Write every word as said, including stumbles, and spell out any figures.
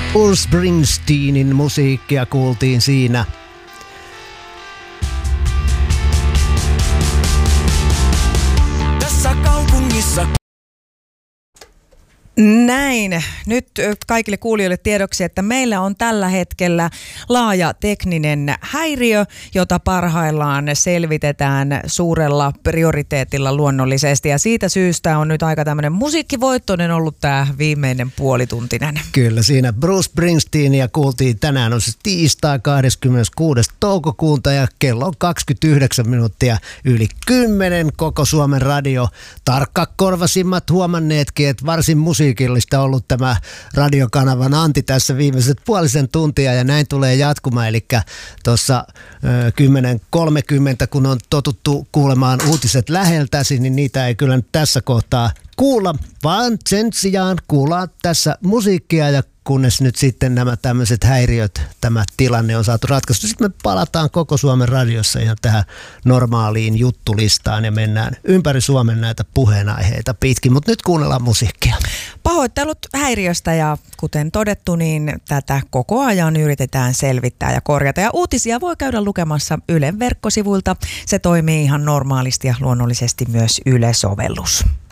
Bruce Springsteenin musiikkia kuultiin siinä. Tässä kaupungissa. Näin. Nyt kaikille kuulijoille tiedoksi, että meillä on tällä hetkellä laaja tekninen häiriö, jota parhaillaan selvitetään suurella prioriteetilla luonnollisesti. Ja siitä syystä on nyt aika tämmöinen musiikkivoittoinen ollut tämä viimeinen puolituntinen. Kyllä, siinä Bruce Springsteenia kuultiin. Tänään on se tiistai kahdeskymmeneskuudes toukokuuta ja kello on kaksikymmentäyhdeksän minuuttia yli kymmenen. Koko Suomen radio. Tarkkakorvasimmat huomanneetkin, että varsin musiikillista ollut tämä radiokanavan Antti tässä viimeiset puolisen tuntia ja näin tulee jatkumaan. Eli tuossa kymmenen kolmekymmentä, kun on totuttu kuulemaan uutiset läheltäsi, niin niitä ei kyllä nyt tässä kohtaa kuulla, vaan sen sijaan kuullaan tässä musiikkia ja kunnes nyt sitten nämä tämmöiset häiriöt, tämä tilanne on saatu ratkaistu. Sitten me palataan koko Suomen radiossa ihan tähän normaaliin juttulistaan ja mennään ympäri Suomen näitä puheenaiheita pitkin, mutta nyt kuunnellaan musiikkia. Pahoittelut häiriöstä ja kuten todettu, niin tätä koko ajan yritetään selvittää ja korjata. Ja uutisia voi käydä lukemassa Ylen verkkosivuilta. Se toimii ihan normaalisti ja luonnollisesti myös Yle-sovellus.